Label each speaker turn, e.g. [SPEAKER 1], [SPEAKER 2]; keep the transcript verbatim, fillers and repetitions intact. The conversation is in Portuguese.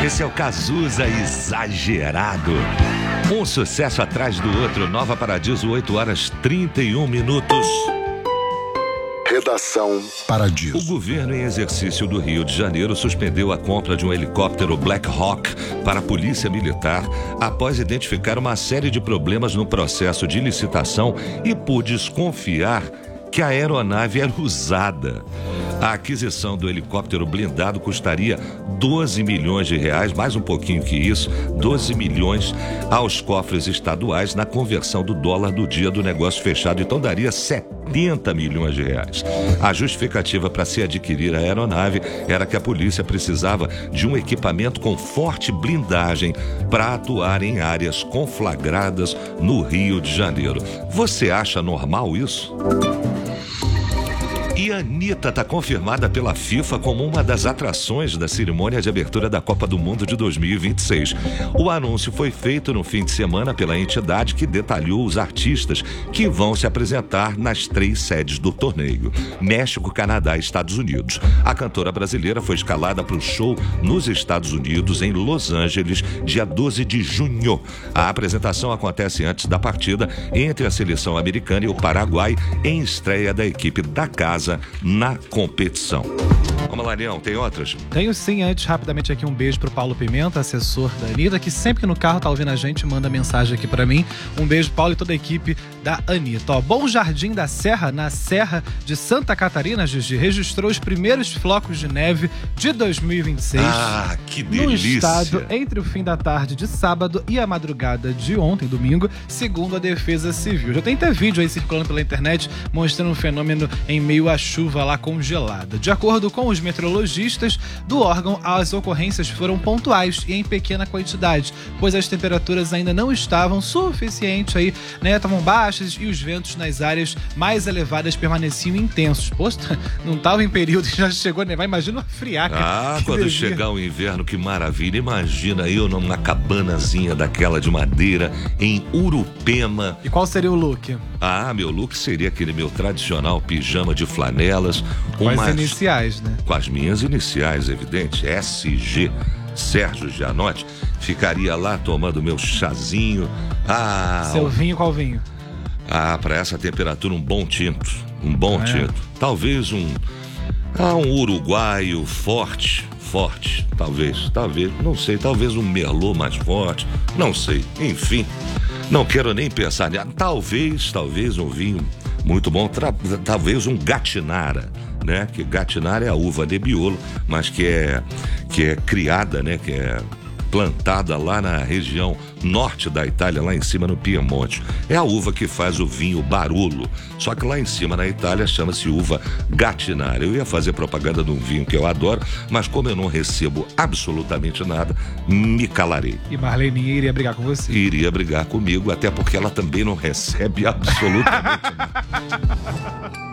[SPEAKER 1] Esse é o Cazuza Exagerado. Um sucesso atrás do outro. Nova Paradiso, oito horas e trinta e um minutos.
[SPEAKER 2] Redação Paradiso.
[SPEAKER 1] O governo em exercício do Rio de Janeiro suspendeu a compra de um helicóptero Black Hawk para a Polícia Militar após identificar uma série de problemas no processo de licitação e por desconfiar que a aeronave era usada. A aquisição do helicóptero blindado custaria doze milhões de reais, mais um pouquinho que isso, doze milhões aos cofres estaduais na conversão do dólar do dia do negócio fechado, então daria setenta milhões de reais. A justificativa para se adquirir a aeronave era que a polícia precisava de um equipamento com forte blindagem para atuar em áreas conflagradas no Rio de Janeiro. Você acha normal isso? E a Anitta está confirmada pela FIFA como uma das atrações da cerimônia de abertura da Copa do Mundo de dois mil e vinte e seis. O anúncio foi feito no fim de semana pela entidade que detalhou os artistas que vão se apresentar nas três sedes do torneio: México, Canadá e Estados Unidos. A cantora brasileira foi escalada para o show nos Estados Unidos, em Los Angeles, dia doze de junho. A apresentação acontece antes da partida entre a seleção americana e o Paraguai, em estreia da equipe da casa na competição. Vamos lá, Leão, tem outras?
[SPEAKER 3] Tenho sim. Antes, rapidamente aqui, um beijo pro Paulo Pimenta, assessor da Anitta, que sempre que no carro tá ouvindo a gente, manda mensagem aqui pra mim. Um beijo, Paulo, e toda a equipe da Anitta. Ó, Bom Jardim da Serra, na Serra de Santa Catarina, Gigi, registrou os primeiros flocos de neve de dois mil e vinte e seis.
[SPEAKER 1] Ah, que delícia!
[SPEAKER 3] No estado, entre o fim da tarde de sábado e a madrugada de ontem, domingo, segundo a Defesa Civil. Já tem até vídeo aí circulando pela internet mostrando um fenômeno em meio à chuva lá congelada. De acordo com os meteorologistas do órgão, as ocorrências foram pontuais e em pequena quantidade, pois as temperaturas ainda não estavam suficientes aí, né? Estavam baixas e os ventos nas áreas mais elevadas permaneciam intensos. Poxa, não estava em período e já chegou a nevar. Imagina uma friaca.
[SPEAKER 1] Ah,
[SPEAKER 3] que
[SPEAKER 1] quando
[SPEAKER 3] devia.
[SPEAKER 1] chegar o inverno, que maravilha. Imagina eu numa cabanazinha daquela de madeira em Urupema.
[SPEAKER 3] E qual seria o look?
[SPEAKER 1] Ah, meu look seria aquele meu tradicional pijama de flanelas.
[SPEAKER 3] Com as
[SPEAKER 1] umas...
[SPEAKER 3] iniciais, né?
[SPEAKER 1] Com as minhas iniciais, evidente. S G, Sérgio Gianotti. Ficaria lá tomando meu chazinho. Ah,
[SPEAKER 3] Seu vinho, qual vinho?
[SPEAKER 1] Ah, para essa temperatura, um bom tinto. Um bom
[SPEAKER 3] Ah, é?
[SPEAKER 1] tinto. Talvez um... Ah, um uruguaio forte. Forte, talvez. Talvez, não sei. Talvez um merlot mais forte. Não sei. Enfim, não quero nem pensar nisso. Talvez, talvez um vinho muito bom. Tra... Talvez um gatinara, né? Que gatinara é a uva Nebbiolo, mas que é, que é criada, né? Que é plantada lá na região norte da Itália, lá em cima no Piemonte. É a uva que faz o vinho Barolo, só que lá em cima na Itália chama-se uva Gatinara. Eu ia fazer propaganda de um vinho que eu adoro, mas como eu não recebo absolutamente nada, me calarei.
[SPEAKER 3] E Marlene iria brigar com você.
[SPEAKER 1] Iria brigar comigo, até porque ela também não recebe absolutamente nada.